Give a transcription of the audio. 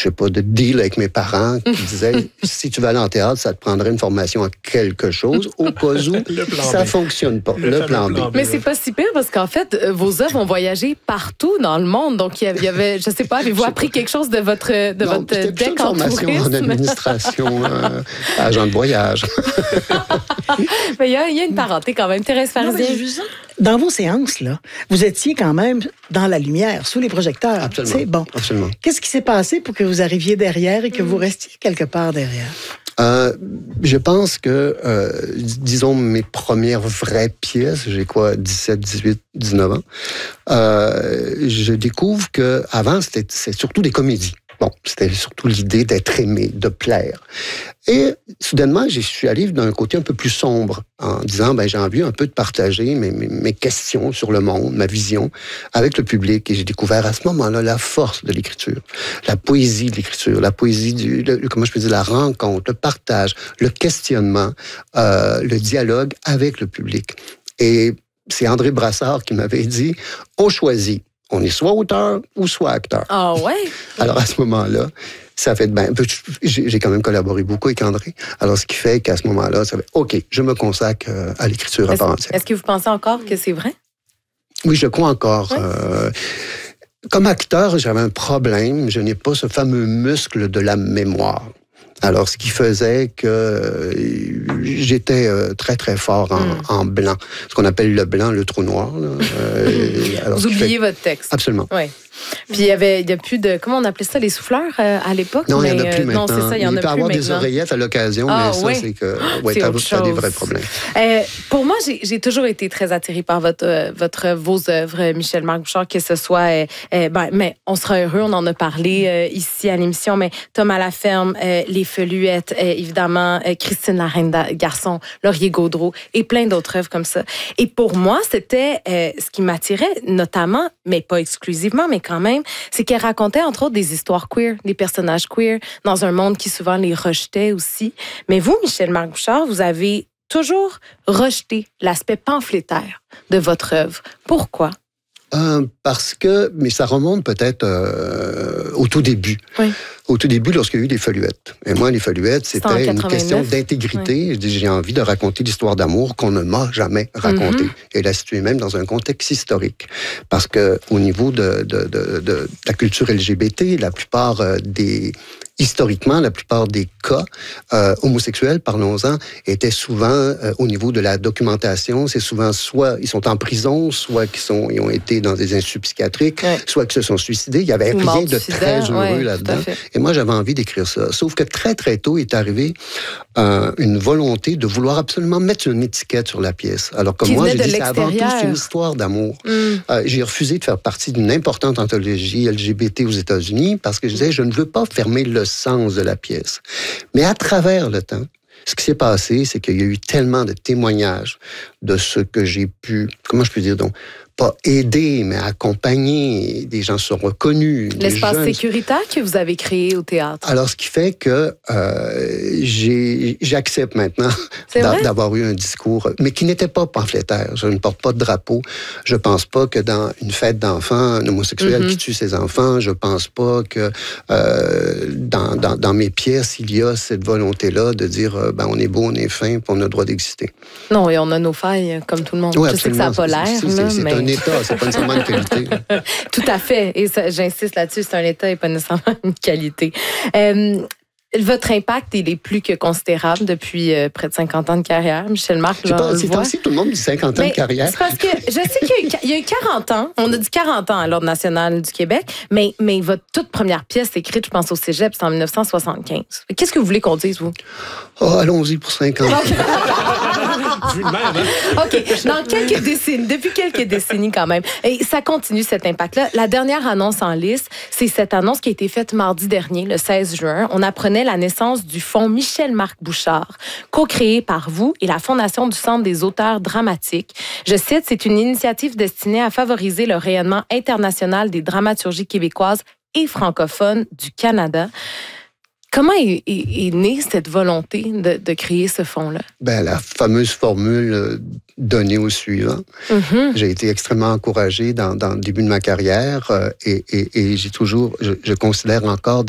je sais pas, de deal avec mes parents qui disaient, si tu veux aller en théâtre, ça te prendrait une formation en quelque chose, au cas où ça fonctionne pas. Le plan B. Mais c'est pas si pire parce qu'en fait, vos œuvres ont voyagé partout dans le monde. Donc, il y avait, je sais pas, avez-vous appris quelque chose de votre deck en formation tourisme? en administration, agent de voyage. Mais il y a une parenté quand même. Thérèse Pharisien. Dans vos séances, là, vous étiez quand même dans la lumière, sous les projecteurs. Absolument. Bon. Absolument. Qu'est-ce qui s'est passé pour que vous arriviez derrière et que vous restiez quelque part derrière? Je pense que, disons, mes premières vraies pièces, j'ai 17, 18, 19 ans, je découvre que avant c'est surtout des comédies. Bon, c'était surtout l'idée d'être aimé, de plaire. Et soudainement, je suis allé d'un côté un peu plus sombre, en disant, j'ai envie un peu de partager mes questions sur le monde, ma vision, avec le public. Et j'ai découvert à ce moment-là la force de l'écriture, la poésie de l'écriture, la poésie comment je peux dire, la rencontre, le partage, le questionnement, le dialogue avec le public. Et c'est André Brassard qui m'avait dit, on choisit. On est soit auteur ou soit acteur. Ah ouais? Alors, à ce moment-là, ça fait j'ai quand même collaboré beaucoup avec André. Alors, ce qui fait qu'à ce moment-là, ça fait OK, je me consacre à l'écriture à part entière. Est-ce que vous pensez encore que c'est vrai? Oui, je crois encore. Oui. Comme acteur, j'avais un problème. Je n'ai pas ce fameux muscle de la mémoire. Alors, ce qui faisait que j'étais très, très fort en blanc. Ce qu'on appelle le blanc, le trou noir. Alors, vous oubliez votre texte. Absolument. Oui. Puis il y a plus de, comment on appelait ça, les souffleurs à l'époque? Non, il n'y en a plus maintenant. Non, c'est ça, il y en a plus maintenant. Il peut y avoir des oreillettes à l'occasion, mais ça, c'est que tu as des vrais problèmes. Pour moi, j'ai toujours été très attirée par vos œuvres, Michel-Marc Bouchard, que ce soit, mais on sera heureux, on en a parlé ici à l'émission, mais Thomas Laferme, Les Feluettes, évidemment, Christine la Reine Garçon, Laurier Gaudreau et plein d'autres œuvres comme ça. Et pour moi, c'était ce qui m'attirait notamment, mais pas exclusivement, mais quand même, c'est qu'elle racontait entre autres des histoires queer, des personnages queer, dans un monde qui souvent les rejetait aussi. Mais vous, Michel-Marc Bouchard, vous avez toujours rejeté l'aspect pamphlétaire de votre œuvre. Pourquoi? Parce que, mais ça remonte peut-être au tout début. Oui. Au tout début, lorsqu'il y a eu les Feluettes. Et moi, les Feluettes, c'était une question d'intégrité. Oui. J'ai envie de raconter l'histoire d'amour qu'on ne m'a jamais racontée. Et la situer même dans un contexte historique. Parce que au niveau de la culture LGBT, la plupart historiquement, la plupart des cas homosexuels, parlons-en, étaient souvent au niveau de la documentation. C'est souvent soit ils sont en prison, soit ils ont été dans des instituts psychiatriques, soit qu'ils se sont suicidés. Il n'y avait rien de très heureux là-dedans. Et moi, j'avais envie d'écrire ça. Sauf que très, très tôt est arrivé une volonté de vouloir absolument mettre une étiquette sur la pièce. Alors que moi, j'ai dit, c'est avant tout une histoire d'amour. J'ai refusé de faire partie d'une importante anthologie LGBT aux États-Unis parce que je disais, je ne veux pas fermer le sens de la pièce. Mais à travers le temps, ce qui s'est passé, c'est qu'il y a eu tellement de témoignages de ce que j'ai pu, comment je peux dire donc, pas aider, mais accompagner. Des gens sont reconnus. L'espace sécuritaire que vous avez créé au théâtre. Alors, ce qui fait que j'accepte maintenant d'avoir eu un discours, mais qui n'était pas pamphlétaire. Je ne porte pas de drapeau. Je pense pas que dans une fête d'enfants, un homosexuel qui tue ses enfants, je pense pas que dans mes pièces, il y a cette volonté-là de dire, on est beau, on est fin, puis on a le droit d'exister. Non, et on a nos failles, comme tout le monde. Oui, je sais que ça n'a pas l'air, c'est un état, c'est pas nécessairement une qualité. Tout à fait. Et j'insiste là-dessus, c'est un état et pas nécessairement une qualité. Votre impact, il est plus que considérable depuis près de 50 ans de carrière. Michel-Marc, c'est temps-ci, tout le monde dit 50 ans de carrière. C'est parce que je sais qu'il y a eu 40 ans, on a dit 40 ans à l'Ordre national du Québec, mais votre toute première pièce écrite, je pense, au Cégep, c'est en 1975. Qu'est-ce que vous voulez qu'on dise, vous? Allons-y pour 50 ans. Vu de même, hein? OK. Depuis quelques décennies quand même. Et ça continue cet impact-là. La dernière annonce en liste, c'est cette annonce qui a été faite mardi dernier, le 16 juin. On apprenait la naissance du Fonds Michel-Marc Bouchard, co-créé par vous et la Fondation du Centre des auteurs dramatiques. Je cite, c'est une initiative destinée à favoriser le rayonnement international des dramaturgies québécoises et francophones du Canada. Comment est née cette volonté de créer ce fonds-là? La fameuse formule donnée au suivant. J'ai été extrêmement encouragé dans le début de ma carrière et j'ai toujours, je considère encore